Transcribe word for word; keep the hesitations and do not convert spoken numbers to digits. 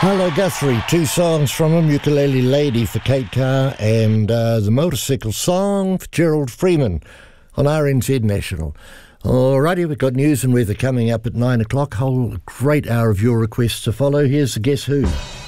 Hello Guthrie, two songs from him, Ukulele Lady for Kate Carr and uh, The Motorcycle Song for Gerald Freeman on R N Z National. Alrighty, we've got news and weather coming up at nine o'clock. Whole great hour of your requests to follow. Here's the Guess Who.